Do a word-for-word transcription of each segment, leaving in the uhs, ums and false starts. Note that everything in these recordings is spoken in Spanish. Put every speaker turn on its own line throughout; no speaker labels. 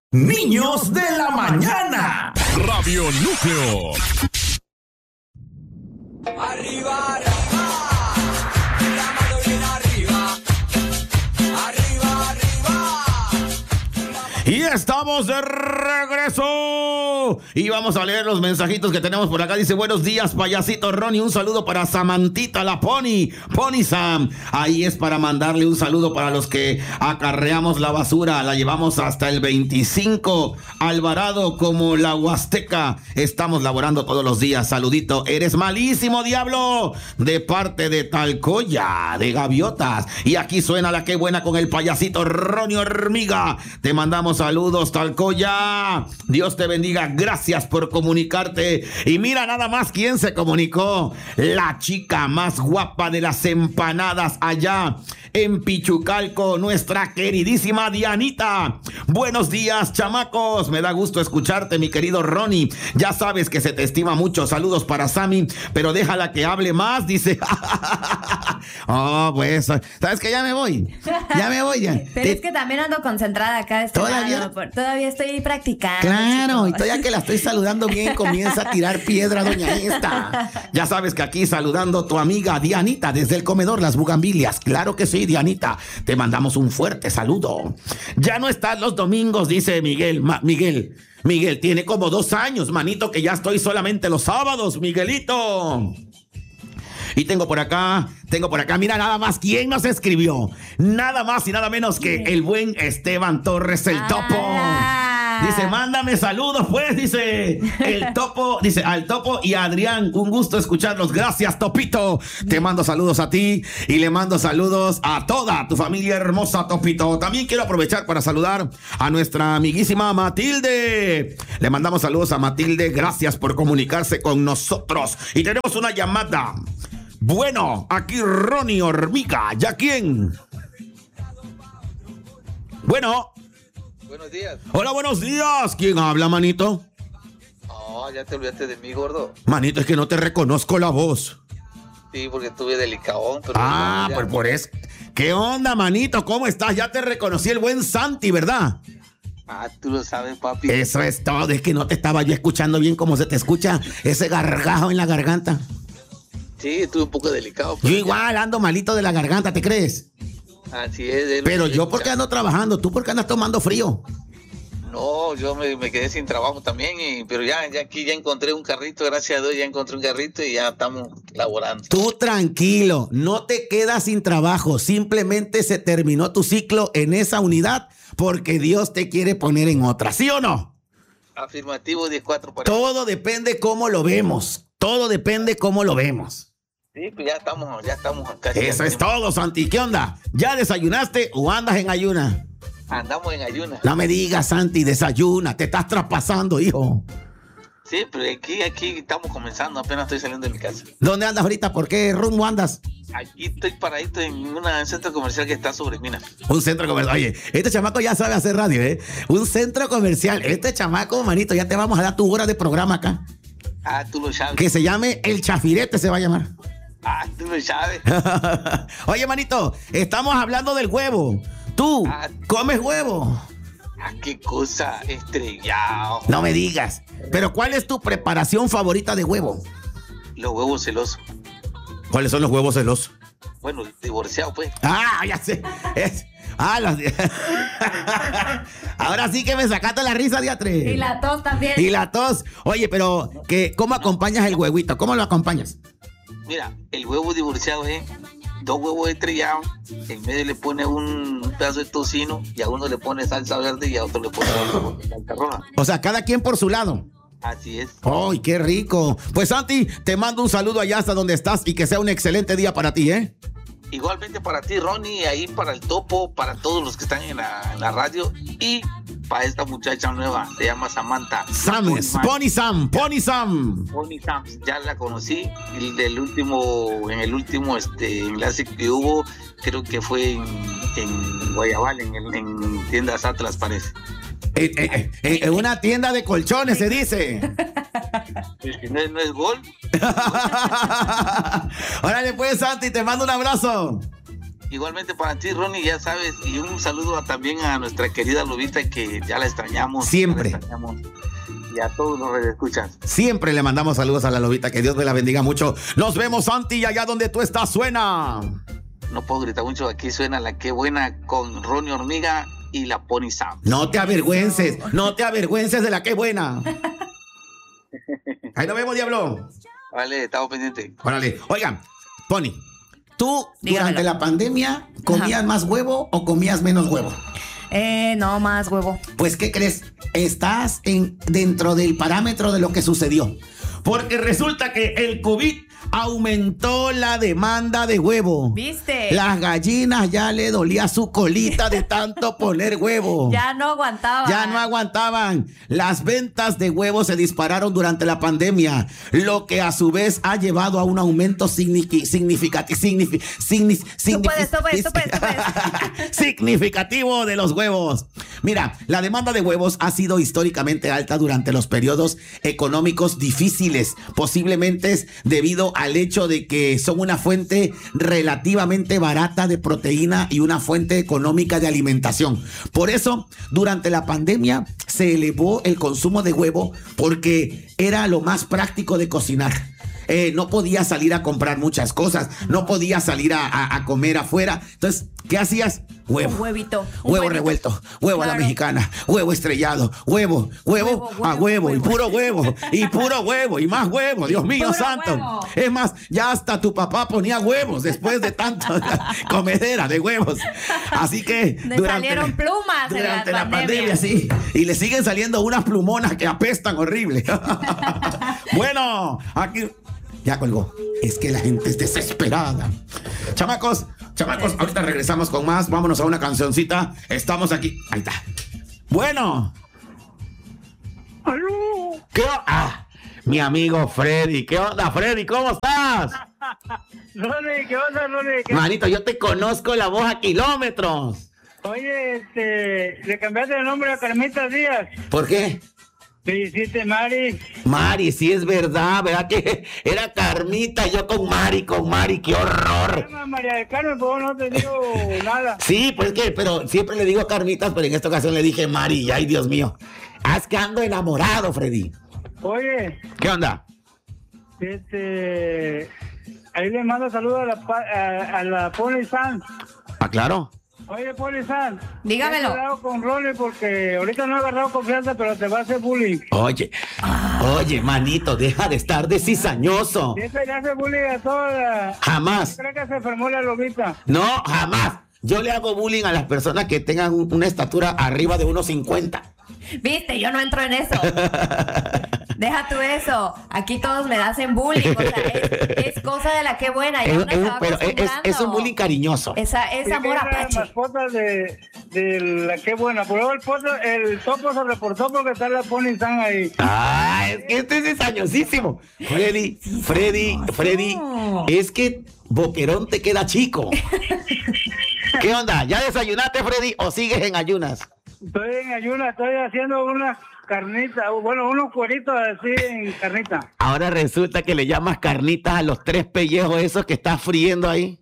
Niños de la mañana.
Radio Núcleo.
Arriba, arriba, la mano bien arriba, arriba, arriba.
Y estamos de regreso. Y vamos a leer los mensajitos que tenemos por acá. Dice, buenos días, payasito Ronnie. Un saludo para Samantita, la Pony. Pony Sam. Ahí es para mandarle un saludo para los que acarreamos la basura. La llevamos hasta el veinticinco. Alvarado como la Huasteca. Estamos laborando todos los días. Saludito. Eres malísimo, diablo. De parte de Talcoya, de Gaviotas. Y aquí suena la que buena con el payasito Ronnie Hormiga. Te mandamos saludos, Talcoya. Dios te bendiga. Gracias por comunicarte. Y mira nada más quién se comunicó. La chica más guapa de las empanadas allá en Pichucalco, nuestra queridísima Dianita. Buenos días, chamacos. Me da gusto escucharte, mi querido Ronnie. Ya sabes que se te estima mucho. Saludos para Sammy, pero déjala que hable más, dice. Oh, pues, ¿sabes que ya me voy? Ya me voy ya.
Pero
te...
es que también ando concentrada acá. Este
¿Todavía?
lado, por, todavía estoy practicando.
Claro,
chicos.
y todavía que la estoy saludando bien, comienza a tirar piedra doña esta. Ya sabes que aquí saludando tu amiga Dianita desde el comedor Las Bugambilias. Claro que sí, Dianita. Te mandamos un fuerte saludo. Ya no estás los domingos, dice Miguel. Ma- Miguel. Miguel tiene como dos años, manito, que ya estoy solamente los sábados, Miguelito. Y tengo por acá, tengo por acá, mira nada más quién nos escribió. Nada más y nada menos que el buen Esteban Torres, el Topo.
Ah.
Dice, mándame saludos, pues, dice el Topo, dice al Topo y a Adrián, un gusto escucharlos. Gracias, Topito. Te mando saludos a ti y le mando saludos a toda tu familia hermosa, Topito. También quiero aprovechar para saludar a nuestra amiguísima Matilde. Le mandamos saludos a Matilde. Gracias por comunicarse con nosotros. Y tenemos una llamada. Bueno, aquí Ronnie Hormiga. ¿Ya quién? Bueno.
Buenos días.
Hola, buenos días. ¿Quién habla, manito?
Oh, ya te olvidaste de mí, gordo.
Manito, es que no te reconozco la voz.
Sí, porque estuve delicadón. Pero
Ah,
no, ya-
pues por eso. ¿Qué onda, manito? ¿Cómo estás? Ya te reconocí el buen Santi, ¿verdad?
Ah, tú lo sabes, papi.
Eso es todo. Es que no te estaba yo escuchando bien como se te escucha ese gargajo en la garganta.
Sí, estuve un poco delicado.
Yo
pero ya-
igual ando malito de la garganta, ¿te crees?
Así es. es lo
Pero
que
yo
estoy
porque
escuchando.
ando trabajando, tú porque andas tomando frío.
No, yo me, me quedé sin trabajo también, y, pero ya, ya aquí ya encontré un carrito, gracias a Dios ya encontré un carrito y ya estamos laborando.
Tú tranquilo, no te quedas sin trabajo, simplemente se terminó tu ciclo en esa unidad porque Dios te quiere poner en otra, ¿sí o no?
Afirmativo diez cuatro para...
Todo depende cómo lo vemos, todo depende cómo lo vemos.
Sí, pues ya estamos, ya estamos acá.
Eso es todo, Santi. ¿Qué onda? ¿Ya desayunaste o andas en ayuna?
Andamos en ayuna.
No me digas, Santi, desayuna, te estás traspasando, hijo.
Sí, pero aquí, aquí estamos comenzando, apenas estoy saliendo de mi casa.
¿Dónde andas ahorita? ¿Por qué rumbo andas?
Aquí estoy paradito en una- un centro comercial que está sobre Minas.
Un centro comercial. Oye, este chamaco ya sabe hacer radio, ¿eh? Un centro comercial. Este chamaco, manito, ya te vamos a dar tu hora de programa acá.
Ah, tú lo sabes.
Que se llame El Chafirete, se va a llamar.
Ah, tú lo sabes.
Oye, manito, estamos hablando del huevo. ¿Tú
Ah.
comes huevo?
Ah, qué cosa estrellado.
No me digas. Pero ¿cuál es tu preparación favorita de huevo?
Los huevos celosos.
¿Cuáles son los huevos celosos?
Bueno, divorciado, pues.
Ah, ya sé. Es- ah, los... Ahora sí que me sacaste la risa, Diatre.
Y la tos también.
Y la tos. Oye, pero ¿qué, ¿cómo acompañas el huevito? ¿Cómo lo acompañas?
Mira, el huevo divorciado es dos huevos estrellados, en medio le pone un, un pedazo de tocino y a uno le pone salsa verde y a otro le pone salsa roja.
O sea, cada quien por su lado.
Así es.
¡Ay, qué rico! Pues, Santi, te mando un saludo allá hasta donde estás y que sea un excelente día para ti, ¿eh?
Igualmente para ti, Ronnie, ahí para el Topo, para todos los que están en la, en la radio y para esta muchacha nueva, se llama Samantha.
Sam,
Pony
Pony Sam, Pony Sam.
Pony Sam, ya la conocí, el del último, en el último este enlace que hubo, creo que fue en, en Guayabal, en, el- en tiendas Atlas parece.
Eh, eh, eh, en una tienda de colchones, se dice.
No, es- no es gol.
Órale, pues, Santi, te mando un abrazo.
Igualmente para ti, Ronnie, ya sabes, y un saludo a- también a nuestra querida Lobita, que ya la extrañamos.
Siempre.
ya la extrañamos, y a todos los que escuchas.
Siempre le mandamos saludos a la lobita, que Dios me la bendiga mucho. Nos vemos, Santi, y allá donde tú estás suena.
No puedo gritar mucho, aquí suena la que buena con Ronnie Hormiga y la Pony Sam.
No te avergüences, no te avergüences de la que buena. Ahí nos vemos, diablo.
Vale, estamos pendientes.
Órale, oigan, Pony, ¿tú
Dígamelo.
durante la pandemia comías más huevo o comías menos huevo?
Eh, no, más huevo.
Pues, ¿qué crees? Estás en, dentro del parámetro de lo que sucedió. Porque resulta que el COVID aumentó la demanda de huevo.
¿Viste?
Las gallinas ya le dolía su colita de tanto poner huevo.
Ya no aguantaba.
Ya no aguantaban. Las ventas de huevos se dispararon durante la pandemia, lo que a su vez ha llevado a un aumento signifi- significativo signifi- signi-
Tú puedes, tú puedes, tú puedes, tú puedes.
significativo de los huevos. Mira, la demanda de huevos ha sido históricamente alta durante los periodos económicos difíciles, posiblemente es debido al hecho de que son una fuente relativamente barata de proteína y una fuente económica de alimentación. Por eso, durante la pandemia se elevó el consumo de huevo porque era lo más práctico de cocinar. Eh, no podía salir a comprar muchas cosas, no podía salir a, a- a comer afuera. Entonces, ¿qué hacías? Huevo.
Un huevito. un
Huevo
huevito.
revuelto, huevo a la
Claro.
mexicana, huevo estrellado, huevo, huevo,
Huevo,
a
huevo,
huevo, y
huevo.
puro huevo, y puro huevo, y más huevo, Dios mío
Puro
santo.
huevo.
Es más, ya hasta tu papá ponía huevos después de tanto comedera de huevos. Así que
Le salieron plumas en la
durante la pandemia,
pandemia.
sí. Y le siguen saliendo unas plumonas que apestan horrible. Bueno, aquí ya colgó. Es que la gente es desesperada. Chamacos, chamacos, ahorita regresamos con más. Vámonos a una cancioncita. Estamos aquí. Ahí está. Bueno. ¿Qué o- ah, mi amigo Freddy. ¿Qué onda, Freddy? ¿Cómo estás?
Ronnie, ¿qué onda, Ronnie? ¿Qué-
Manito, yo te conozco la voz a kilómetros.
Oye, este, le cambiaste el nombre a Carmita Díaz.
¿Por qué?
Le hiciste Mari.
Mari, sí es verdad, ¿verdad? Que era Carmita, yo con Mari, con Mari, qué horror.
Llama María del Carmen, por favor, no te digo nada.
Sí, pues que, pero siempre le digo Carmitas, pero en esta ocasión le dije Mari, ay Dios mío. Ah, es que ando enamorado, Freddy.
Oye,
¿Qué onda?
este, ahí le mando saludos a la, pa- a, a la Pony San.
¿Ah, claro?
Oye, Pony San.
Dígamelo.
He hablado con Ronnie porque ahorita no he agarrado confianza, pero te va a hacer bullying.
Oye, oye, manito, deja de estar de cizañoso.
Y ese le hace bullying a toda la...
Jamás.
Creo que se enfermó la lobita.
No, jamás. Yo le hago bullying a las personas que tengan un- una estatura arriba de uno cincuenta.
Viste, yo no entro en eso. Deja tú eso. Aquí todos me hacen bullying. O sea, es, es cosa de la que buena. Ya
Es-
uno
es-
se va
pero es, es- es un
acostumbrando.
bullying cariñoso.
Esa, es amor
Era la
apache.
mascota de, de la que buena. Por luego el, poto- el topo se reportó porque está la Pony San ahí.
Ah, es que este es cizañosísimo. Freddy, Freddy, Freddy, es que Boquerón te queda chico. ¿Qué onda? ¿Ya desayunaste, Freddy, o sigues en ayunas?
Estoy en ayuna, estoy haciendo unas carnitas, bueno, unos cueritos así en carnita.
Ahora resulta que le llamas carnitas a los tres pellejos esos que estás friendo ahí.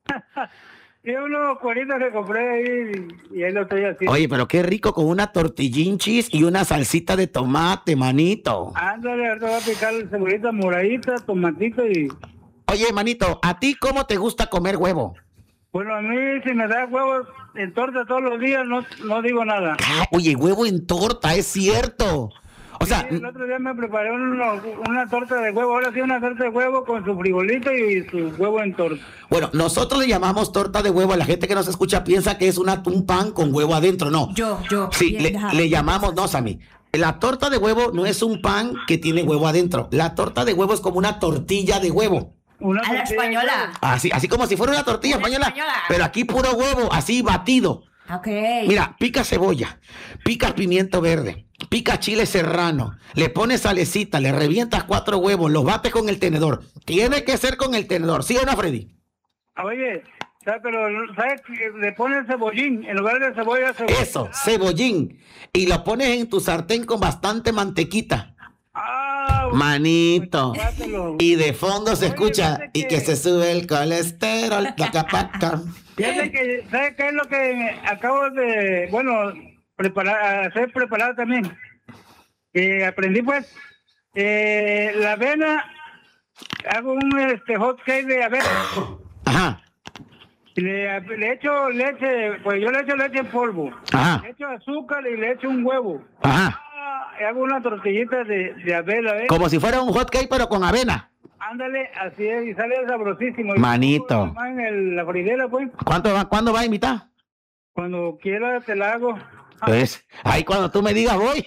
Y unos cueritos que compré ahí y ahí lo estoy haciendo.
Oye, pero qué rico con una tortillinchis y una salsita de tomate, manito.
Ándale, ahorita voy a picar cebollita moradita, tomatito y...
Oye, manito, ¿a ti cómo te gusta comer huevo?
Bueno, a mí si me da huevos en torta todos los días, no, no digo nada.
Ah, oye, huevo en torta, es cierto. O sea,
Sí, el otro día me preparé uno- una torta de huevo, ahora sí una torta de huevo con su frijolito y su huevo en torta.
bueno, nosotros le llamamos torta de huevo. La gente que nos escucha piensa que es una, un pan con huevo adentro. No.
Yo, yo.
Sí,
bien,
le,
deja.
le llamamos, no, Sammy. La torta de huevo no es un pan que tiene huevo adentro. La torta de huevo es como una tortilla de huevo.
Una
A la
tortilla de
española.
huevo.
Así, así como si fuera una tortilla
Una
española,
española.
pero aquí puro huevo, así batido.
Ok.
Mira, pica cebolla, pica pimiento verde, pica chile serrano, le pones salecita, le revientas cuatro huevos, los bates con el tenedor. Tiene que ser con el tenedor, ¿sí o no, Freddy?
Oye, ¿sabes? Pero ¿sabes que le ponen cebollín en lugar de cebolla? cebolla.
Eso, cebollín. Y lo pones en tu sartén con bastante mantequita.
Ah,
Manito.
Guátelo.
Y de fondo se
Oye,
escucha
fíjate
y
que-
que se sube el colesterol. Taca, paca.
Fíjate que, ¿sabes qué es lo que acabo de, bueno, preparar, hacer preparado también? Que aprendí, pues, eh, la avena, hago un este, hot cake de avena.
Ajá.
Le, le echo leche, pues yo le echo leche en polvo.
Ajá.
Le echo azúcar y le echo un huevo.
Ajá.
Ah, y hago una tortillita de, de avena, ¿eh?
Como si fuera un hot cake, pero con avena.
Ándale, así es, y sale sabrosísimo. Y
Manito.
pongo en el- la fridera, pues.
¿Cuánto va, ¿Cuándo va a invitar?
Cuando quiera te la hago.
Pues, ahí cuando tú me digas voy.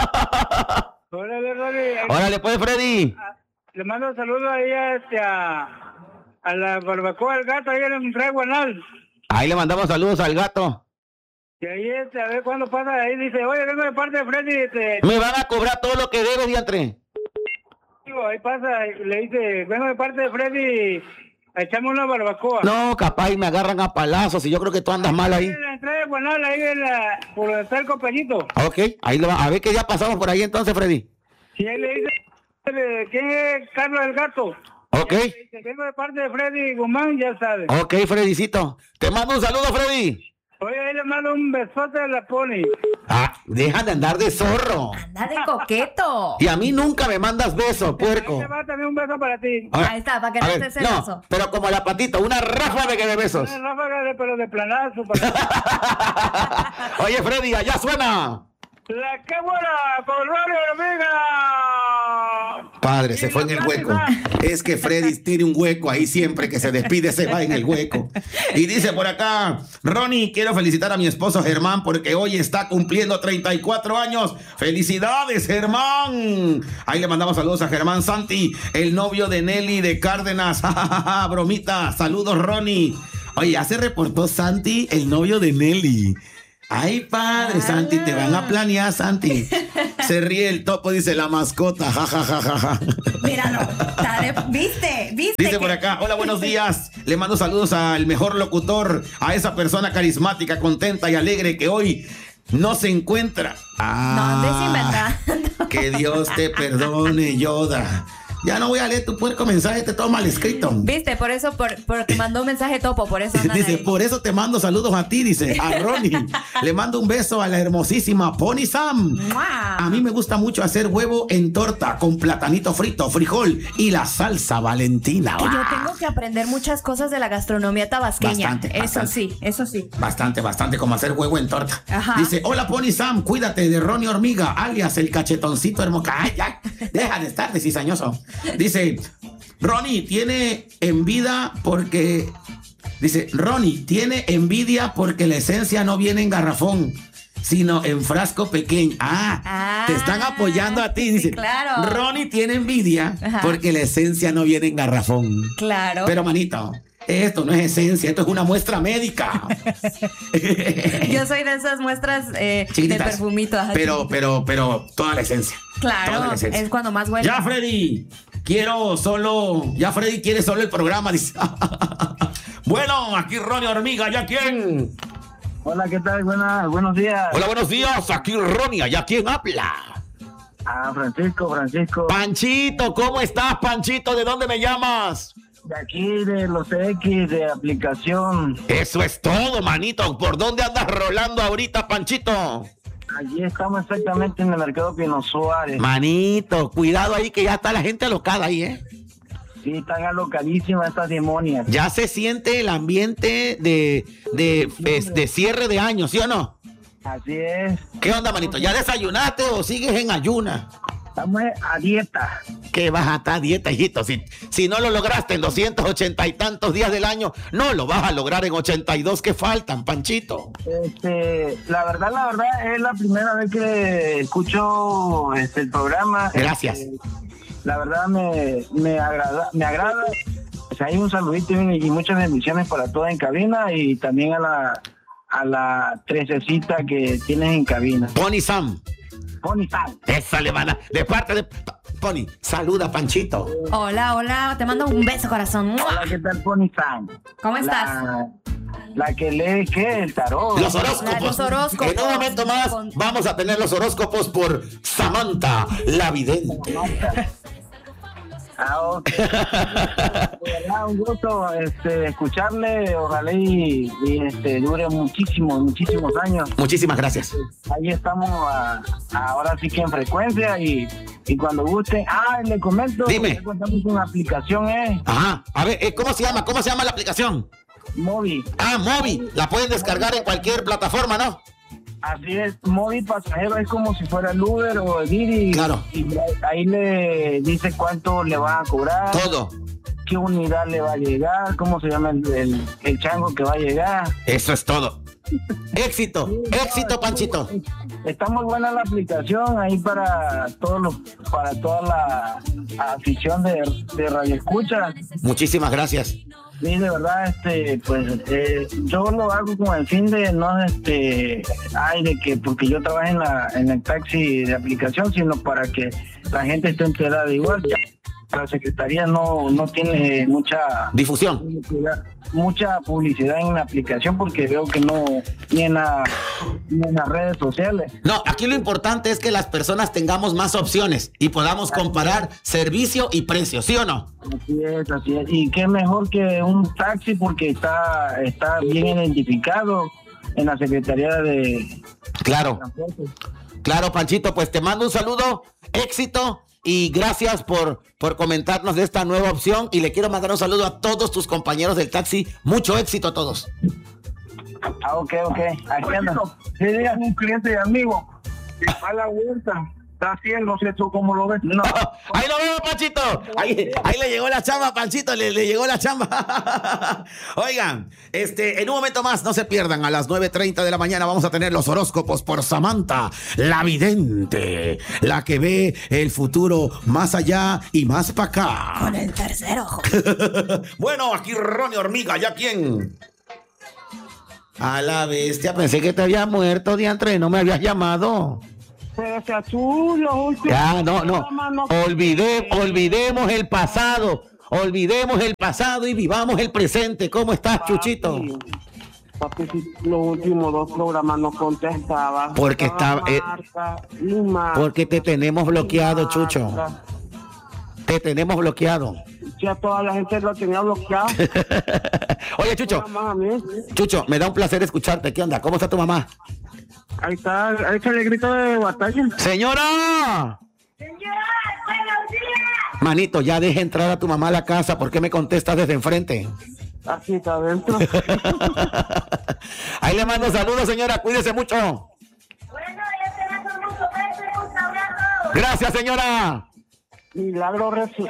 Órale, órale.
Órale, pues, Freddy.
Le mando saludos ahí a, este, a, a la barbacoa del gato, ahí en el Guanal.
Ahí le mandamos saludos al gato.
Y ahí, este, a ver cuándo pasa, ahí dice, oye, vengo de parte de Freddy, este,
Me van a cobrar todo lo que debe, diantre.
digo, ahí pasa, y le dice, vengo de parte de Freddy, echamos una barbacoa.
No, capaz y me agarran a palazos y yo creo que tú andas mal ahí.
En la entrada de Guanal, ahí en la, por donde está el compañito.
Ok, ahí lo va. A ver que ya pasamos por ahí entonces, Freddy.
Y ahí le dice, ¿quién es Carlos el Gato?
Ok,
Y le dice, vengo de parte de Freddy Guzmán, ya sabe.
ok, Freddycito. Te mando un saludo, Freddy.
Oye, ahí le mando un besote a la Pony.
Ah, deja de andar de zorro.
Anda de coqueto.
Y a mí nunca me mandas besos,
Ahí
puerco.
te va también un beso para ti.
A ver,
Ahí está, para que
a
no
ver,
estés celoso.
no, pero como la patita, una ráfaga de besos.
Una ráfaga de pero de planazo. Para...
Oye, Freddy, allá suena.
La que buena con Rolly Hormiga.
Padre, se fue en el hueco. Es que Freddy tiene un hueco ahí siempre que se despide, se va en el hueco. Y dice por acá, Ronnie, quiero felicitar a mi esposo Germán porque hoy está cumpliendo treinta y cuatro años. ¡Felicidades, Germán! Ahí le mandamos saludos a Germán Santi, el novio de Nelly de Cárdenas. Bromita, saludos, Ronnie. Oye, ya se reportó Santi, el novio de Nelly. Ay, padre, Santi, te van a planear, Santi. Se ríe el topo, dice la mascota. Ja, ja, ja, ja, ja.
Míralo. está de- ¿Viste? ¿Viste?
Dice
que-
por acá, hola, buenos días. Le mando saludos al mejor locutor, a esa persona carismática, contenta y alegre que hoy no se encuentra.
No
Ah,
andes inventando.
que Dios te perdone, Yoda. Ya no voy a leer tu puerco mensaje, este todo mal escrito.
¿Viste? Por eso, por, porque mandó un mensaje topo, por eso andan
Dice,
ahí.
por eso te mando saludos a ti, dice, a Ronnie. Le mando un beso a la hermosísima Pony Sam.
¡Mua!
A mí me gusta mucho hacer huevo en torta con platanito frito, frijol y la salsa Valentina.
Que yo
¡Guau!
tengo que aprender muchas cosas de la gastronomía tabasqueña.
Bastante,
eso
bastante.
sí, eso sí.
Bastante, bastante como hacer huevo en torta.
Ajá.
Dice, hola Pony Sam, cuídate de Ronnie Hormiga, alias el cachetoncito hermoso. Ay, ya, deja de estar de cizañoso. Dice, Ronnie tiene envidia porque... Dice, Ronnie tiene envidia porque la esencia no viene en garrafón, sino en frasco pequeño. Ah,
Ah,
te están apoyando a ti. Dice,
sí, claro.
Ronnie tiene envidia
Ajá.
porque la esencia no viene en garrafón.
Claro.
Pero manito, esto no es esencia, esto es una muestra médica.
Yo soy de esas muestras eh, de
Chiquititas.
perfumitos. así.
Pero, pero, pero, toda la esencia. Toda
Claro,
la esencia.
es cuando más huele.
Ya, Freddy, quiero solo. Ya, Freddy quiere solo el programa. Dice. Bueno, aquí Ronnie Hormiga, ¿ya quién?
Hola, ¿qué tal? Buenas, buenos días.
Hola, buenos días, aquí Ronnie, ¿ya quién habla?
Ah, Francisco, Francisco.
Panchito, ¿cómo estás, Panchito? ¿De dónde me llamas?
De aquí, de los X, de aplicación.
Eso es todo, manito. ¿Por dónde andas rolando ahorita, Panchito?
Allí estamos exactamente en el mercado Pino Suárez.
Manito, cuidado ahí que ya está la gente alocada ahí, ¿eh?
Sí, están alocadísimas estas demonias.
Ya se siente el ambiente de, de, es- de cierre de año, ¿sí o no?
Así es.
¿Qué onda, manito? ¿Ya desayunaste o sigues en ayuna?
Estamos a dieta.
¿Qué vas a estar a dieta, hijito? Si, si no lo lograste en doscientos ochenta y tantos días del año, no lo vas a lograr en ochenta y dos que faltan, Panchito.
Este, la verdad, la verdad, es la primera vez que escucho este, el programa.
Gracias.
Este, la verdad me, me agrada, me agrada. Pues ahí un saludito y, y muchas bendiciones para toda en cabina y también a la a la trececita que tienes en cabina.
Pony Sam,
Pony Sam.
esa alemana, de parte de P- Pony, saluda, Panchito.
Hola, hola, te mando un beso, corazón. ¡Mua!
Hola, ¿qué tal, Pony Sam?
¿Cómo estás?
La, la que lee, ¿qué? El tarot.
Los horóscopos.
La- los horóscopos.
En un momento más
Con-
vamos a tener los horóscopos por Samantha, la vidente.
Ah, ok. De verdad, un gusto este, escucharle, ojalá y, y, este, dure muchísimos, muchísimos años.
Muchísimas gracias.
Ahí estamos a, a ahora sí que en frecuencia y, y cuando guste. Ah, le comento.
Dime.
Ya contamos con una aplicación, ¿eh?
Ajá. A ver, eh, ¿cómo se llama? ¿Cómo se llama la aplicación?
Mobi.
Ah, Mobi. La pueden descargar en cualquier plataforma, ¿no?
Así es, Mobi pasajero es como si fuera el Uber o el Didi.
Claro.
Y ahí le dice cuánto le van a cobrar.
Todo.
Qué unidad le va a llegar, cómo se llama el, el, el chango que va a llegar.
Eso es todo. Éxito, éxito, Panchito.
Está muy buena la aplicación ahí para todos los, para toda la afición de, de Radio Escucha.
Muchísimas gracias.
Sí, de verdad, este, pues, eh, yo lo hago con el fin de no, este, ay, de que porque yo trabajo en la, en el taxi de aplicación, sino para que la gente esté enterada. Igual, ya la secretaría no, no tiene mucha
Difusión.
mucha publicidad en la aplicación porque veo que no, ni en, la, ni en las redes sociales.
No, aquí lo importante es que las personas tengamos más opciones y podamos comparar servicio y precio, ¿sí o no?
Así es, así es. Y qué mejor que un taxi porque está, está bien identificado en la Secretaría de
Claro,
Transporte.
claro, Panchito, pues te mando un saludo, éxito y gracias por, por comentarnos de esta nueva opción y le quiero mandar un saludo a todos tus compañeros del taxi, mucho éxito a todos.
Ah, ok, ok, aquí anda.
Si digas un cliente y amigo, a la vuelta, está haciendo esto como lo ves.
No,
Ahí lo veo, Panchito. Ahí, ahí le llegó la chamba, Panchito, le, le llegó la chamba. Oigan, este, en un momento más, no se pierdan, a las nueve treinta de la mañana vamos a tener los horóscopos por Samantha, la vidente, la que ve el futuro más allá y más para acá.
Con el tercer ojo.
Bueno, aquí Ronnie Hormiga, ¿ya quién? A la bestia, pensé que te había muerto, diantre, no me habías llamado.
Pero sea tú, los últimos.
Ya, no, no.
programas no-
Olvide, olvidemos el pasado. Olvidemos el pasado y vivamos el presente. ¿Cómo estás, Chuchito?
Papi, si los últimos dos programas no contestaba.
Porque estaba, eh,
Marta y Marta.
Porque te tenemos bloqueado,
Marta.
Chucho. Te tenemos bloqueado.
Ya toda la gente lo tenía bloqueado.
Oye, Chucho,
Nada más a mí.
Chucho, me da un placer escucharte. ¿Qué onda? ¿Cómo está tu mamá?
Ahí está, ahí está el grito de batalla.
¡Señora! Manito, ya deja entrar a tu mamá a la casa. ¿Por qué me contestas desde enfrente?
Aquí está adentro.
Ahí le mando saludos, señora. Cuídese mucho.
Bueno, ya te mando mucho beso y un abrazo.
Gracias, señora.
Milagro resu.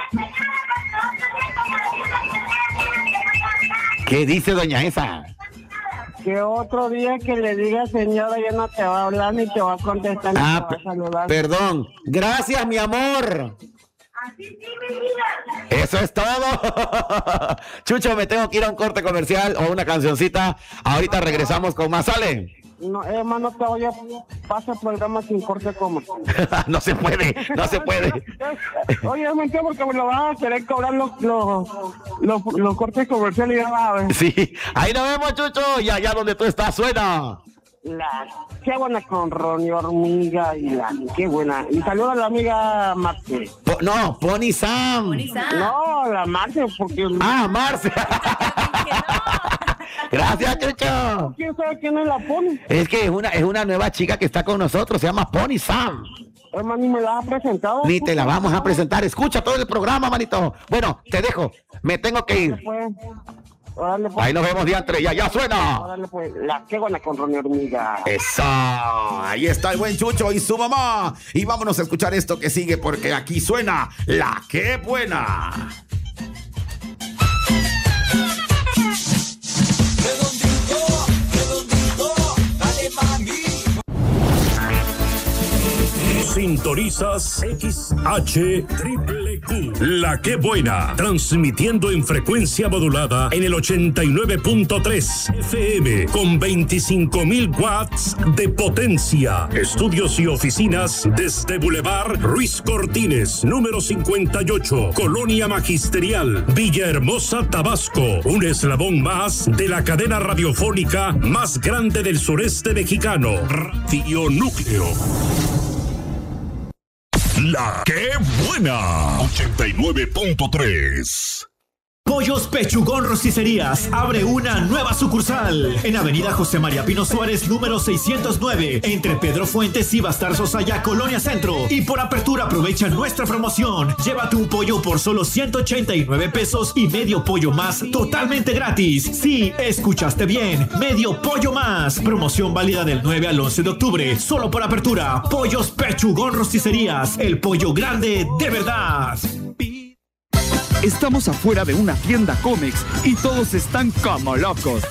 ¿Qué dice doña esa?
Que otro día que le diga señora ya no te va a hablar ni te va a contestar ni
Ah,
te va a saludar.
perdón. Gracias, mi amor.
Así sí, mi vida.
Eso es todo. Chucho, me tengo que ir a un corte comercial o una cancioncita. Ahorita regresamos con más. ¿Sale?
No, eh, hermano, te voy a pasar el programa sin corte como.
No se puede, no se puede.
Oye, es mentira porque me lo van a querer cobrar los, los, los, los cortes comerciales y ya vas a ver.
Sí, ahí nos vemos, Chucho. Y allá donde tú estás, suena.
La, qué buena con Ronnie Hormiga y la, qué buena. Y saluda a la amiga Marte.
Po- no, Pony Sam.
Bonisa.
No, la Marte, porque.
Ah, Marce.
Que no.
Gracias, Chucho.
¿Quién sabe quién es la Pony?
Es que es una, es una nueva chica que está con nosotros. Se llama Pony Sam.
Hermano, ni me la has presentado.
Ni te la vamos a presentar. Escucha todo el programa, manito. Bueno, te dejo. Me tengo que ir.
Pues, órale, pues.
Ahí nos vemos diantre. Ya, ya suena.
Órale, pues. La qué buena con Ronnie Hormiga.
Eso. Ahí está el buen Chucho y su mamá. Y vámonos a escuchar esto que sigue porque aquí suena la que buena.
Redondito, redondito, dale mami.
Sintonizas X H Triple Q. La que buena. Transmitiendo en frecuencia modulada en el ochenta y nueve punto tres F M con veinticinco mil watts de potencia. Estudios y oficinas desde Boulevard Ruiz Cortines, número cincuenta y ocho, Colonia Magisterial, Villahermosa, Tabasco. Un eslabón más de la cadena radiofónica más grande del sureste mexicano. Radio Núcleo. La que buena. ochenta y nueve punto tres.
Pollos Pechugón Rosticerías abre una nueva sucursal en Avenida José María Pino Suárez, número seiscientos nueve, entre Pedro Fuentes y Bastar Sosaya, Colonia Centro. Y por apertura aprovecha nuestra promoción. Llévate un pollo por solo ciento ochenta y nueve pesos y medio pollo más totalmente gratis. Sí, escuchaste bien, medio pollo más. Promoción válida del nueve al once de octubre, solo por apertura. Pollos Pechugón Rosticerías, el pollo grande de verdad.
Estamos afuera de una tienda Comex y todos están como locos.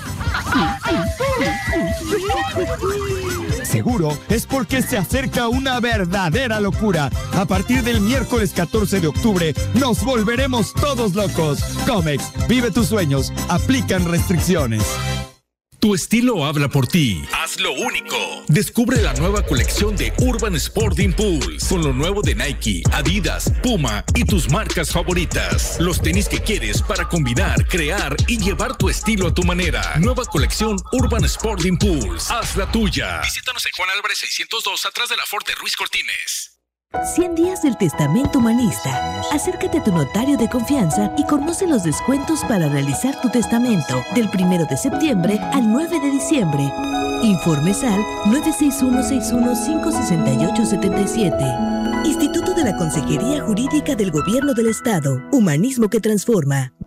Seguro es porque se acerca una verdadera locura. A partir del miércoles catorce de octubre nos volveremos todos locos. Comex, vive tus sueños. Aplican restricciones.
Tu estilo habla por ti. Hazlo único. Descubre la nueva colección de Urban Sport Impulse con lo nuevo de Nike, Adidas, Puma y tus marcas favoritas. Los tenis que quieres para combinar, crear y llevar tu estilo a tu manera. Nueva colección Urban Sport Impulse. Haz la tuya. Visítanos en Juan Álvarez seiscientos dos, atrás de la Ford de Ruiz Cortines.
cien días del Testamento Humanista. Acércate a tu notario de confianza y conoce los descuentos para realizar tu testamento del primero de septiembre al nueve de diciembre. Informes al nueve seis uno seis uno cinco seis ocho siete siete. Instituto de la Consejería Jurídica del Gobierno del Estado. Humanismo que transforma.